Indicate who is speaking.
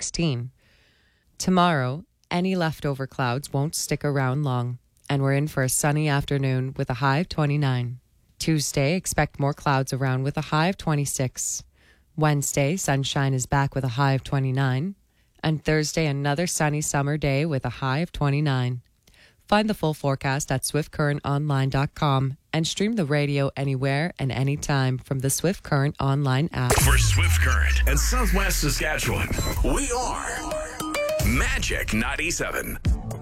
Speaker 1: 16. Tomorrow, any leftover clouds won't stick around long, and we're in for a sunny afternoon with a high of 29. Tuesday, expect more clouds around with a high of 26. Wednesday, sunshine is back with a high of 29. And Thursday, another sunny summer day with a high of 29. Find the full forecast at swiftcurrentonline.com and stream the radio anywhere and anytime from the Swift Current Online app.
Speaker 2: For Swift Current and Southwest Saskatchewan, we are Magic 97.